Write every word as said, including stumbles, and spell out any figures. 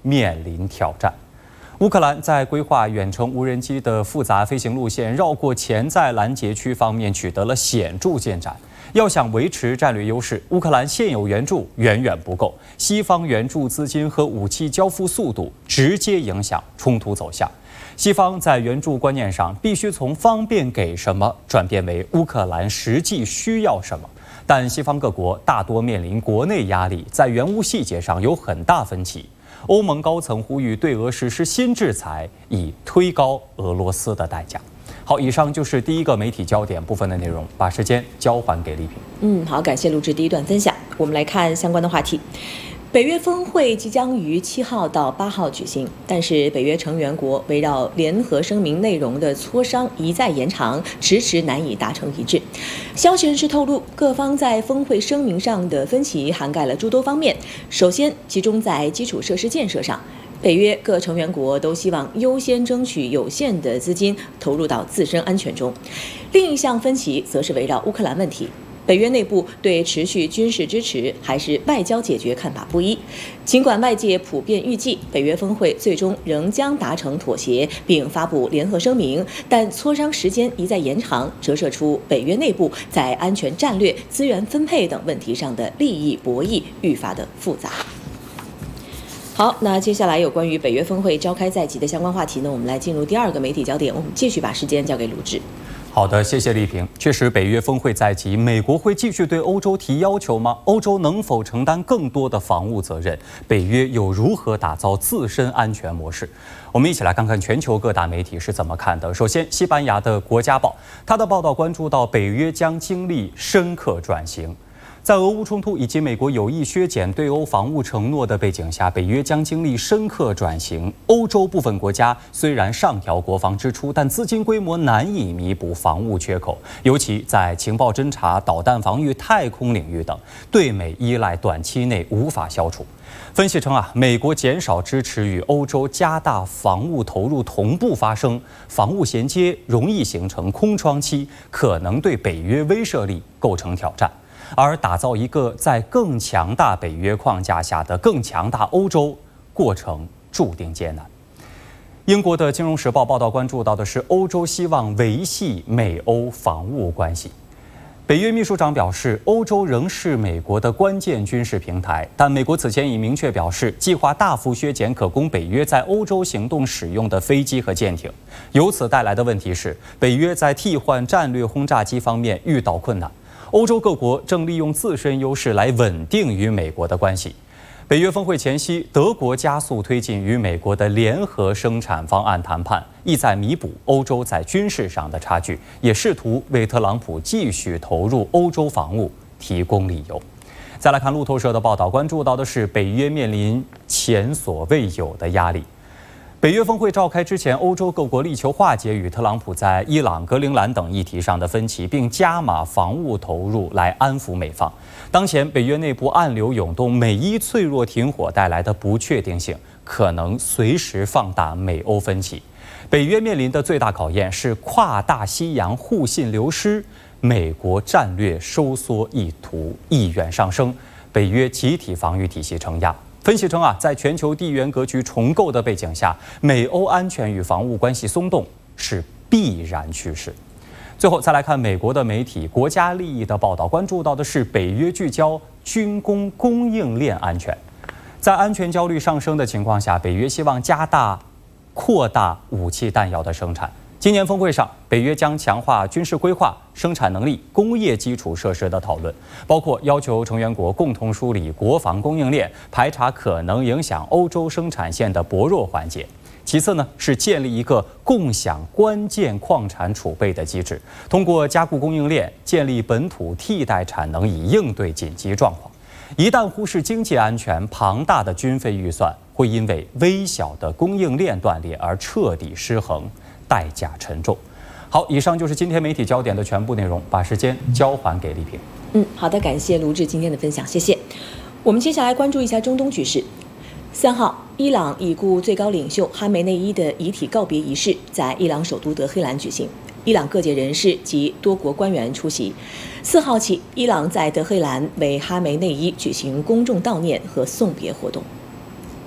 面临挑战。乌克兰在规划远程无人机的复杂飞行路线，绕过潜在拦截区方面取得了显著进展。要想维持战略优势，乌克兰现有援助远远不够，西方援助资金和武器交付速度直接影响冲突走向。西方在援助观念上必须从方便给什么转变为乌克兰实际需要什么。但西方各国大多面临国内压力，在援乌细节上有很大分歧。欧盟高层呼吁对俄实施新制裁，以推高俄罗斯的代价。好，以上就是第一个媒体焦点部分的内容，把时间交还给丽萍。 嗯，好，感谢录制第一段分享。我们来看相关的话题。北约峰会即将于七号到八号举行，但是北约成员国围绕联合声明内容的磋商一再延长，迟迟难以达成一致。消息人士透露，各方在峰会声明上的分歧涵盖了诸多方面，首先集中在基础设施建设上。北约各成员国都希望优先争取有限的资金投入到自身安全中。另一项分歧则是围绕乌克兰问题。北约内部对持续军事支持还是外交解决看法不一。尽管外界普遍预计北约峰会最终仍将达成妥协并发布联合声明，但磋商时间一再延长，折射出北约内部在安全战略、资源分配等问题上的利益博弈愈发的复杂。好，那接下来有关于北约峰会召开在即的相关话题呢，我们来进入第二个媒体焦点，我们继续把时间交给卢志。 好的，谢谢丽萍。确实，北约峰会在即，美国会继续对欧洲提要求吗？欧洲能否承担更多的防务责任？北约又如何打造自身安全模式？我们一起来看看全球各大媒体是怎么看的。首先，西班牙的《国家报》，它的报道关注到北约将经历深刻转型。在俄乌冲突以及美国有意削减对欧防务承诺的背景下，北约将经历深刻转型。欧洲部分国家虽然上调国防支出，但资金规模难以弥补防务缺口，尤其在情报侦察、导弹防御、太空领域等，对美依赖短期内无法消除。分析称啊，美国减少支持与欧洲加大防务投入同步发生，防务衔接容易形成空窗期，可能对北约威慑力构成挑战。而打造一个在更强大北约框架下的更强大欧洲，过程注定艰难。英国的《金融时报》报道关注到的是欧洲希望维系美欧防务关系。北约秘书长表示，欧洲仍是美国的关键军事平台，但美国此前已明确表示，计划大幅削减可供北约在欧洲行动使用的飞机和舰艇。由此带来的问题是，北约在替换战略轰炸机方面遇到困难。欧洲各国正利用自身优势来稳定与美国的关系。北约峰会前夕，德国加速推进与美国的联合生产方案谈判，意在弥补欧洲在军事上的差距，也试图为特朗普继续投入欧洲防务提供理由。再来看路透社的报道，关注到的是北约面临前所未有的压力。北约峰会召开之前，欧洲各国力求化解与特朗普在伊朗、格陵兰等议题上的分歧，并加码防务投入来安抚美方。当前，北约内部暗流涌动，每一脆弱停火带来的不确定性，可能随时放大美欧分歧。北约面临的最大考验是跨大西洋互信流失，美国战略收缩意图意愿上升，北约集体防御体系承压。分析称啊，在全球地缘格局重构的背景下，美欧安全与防务关系松动是必然趋势。最后再来看美国的媒体《国家利益》的报道，关注到的是北约聚焦军工供应链安全。在安全焦虑上升的情况下，北约希望加大、扩大武器弹药的生产。今年峰会上，北约将强化军事规划、生产能力、工业基础设施的讨论，包括要求成员国共同梳理国防供应链，排查可能影响欧洲生产线的薄弱环节。其次呢，是建立一个共享关键矿产储备的机制，通过加固供应链，建立本土替代产能，以应对紧急状况。一旦忽视经济安全，庞大的军费预算会因为微小的供应链断裂而彻底失衡，代价沉重。好，以上就是今天媒体焦点的全部内容，把时间交还给丽萍。 嗯，好的，感谢卢志今天的分享，谢谢。我们接下来关注一下中东局势。三号，伊朗已故最高领袖哈梅内伊的遗体告别仪式在伊朗首都德黑兰举行，伊朗各界人士及多国官员出席。四号起，伊朗在德黑兰为哈梅内伊举行公众悼念和送别活动。